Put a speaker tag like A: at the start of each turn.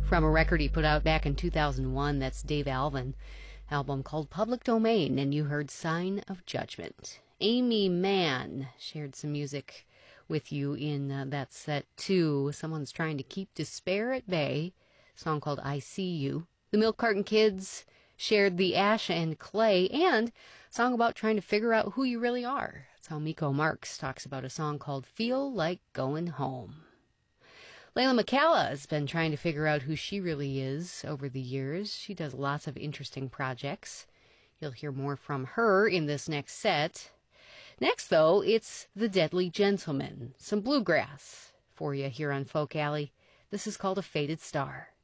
A: from a record he put out back in 2001. That's Dave Alvin, album called Public Domain, and you heard Sign of Judgment. Amy Mann shared some music with you in that set too. Someone's Trying to Keep Despair at Bay, a song called I See You. The Milk Carton Kids shared The Ash and Clay, and a song about trying to figure out who you really are. That's how Miko Marks talks about a song called Feel Like Going Home. Layla McCalla has been trying to figure out who she really is over the years. She does lots of interesting projects. You'll hear more from her in this next set. Next, though, it's The Deadly Gentleman, some bluegrass for you here on Folk Alley. This is called A Faded Star.